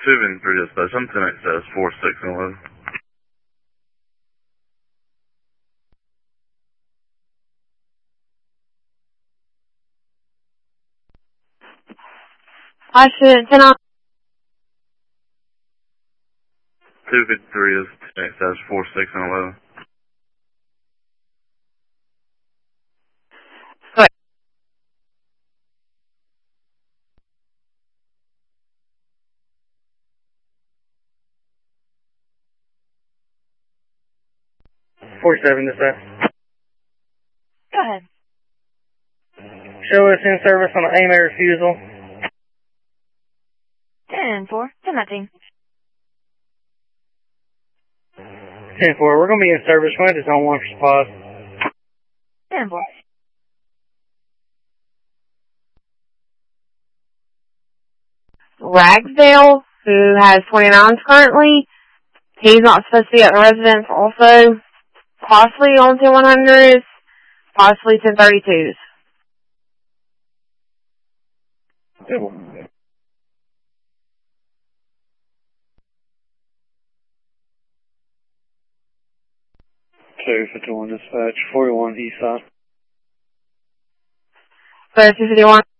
2-3 dispatch, I'm 10 access, 4-6 and 11. I should 10 on. 2-3 is 10 access, 4-6 and 11. Good. Dispatch. Go ahead. Show us in service on an AMA refusal. 10-4, 10-19. 10-4, we're going to be in service. We're just on one for spot. 10-4. Ragsdale, who has 29s currently, he's not supposed to be at the residence also. Possibly on 10-100s, possibly 10-32s. Two for 2-1 dispatch, 41 east side. So 251.